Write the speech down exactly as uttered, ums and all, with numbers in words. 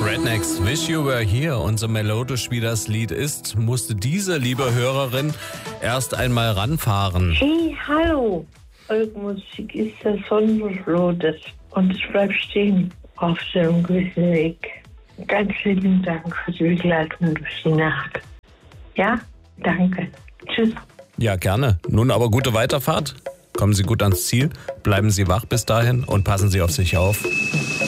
Rednecks, Wish You Were Here. Und so melodisch wie das Lied ist, musste diese liebe Hörerin erst einmal ranfahren. Hey, hallo. Eure Musik ist das Sonnenblutet und ich bleib stehen auf dem gewissen Weg. Ganz vielen Dank für die Begleitung durch die Nacht. Ja, danke. Tschüss. Ja, gerne. Nun aber gute Weiterfahrt. Kommen Sie gut ans Ziel, bleiben Sie wach bis dahin und passen Sie auf sich auf.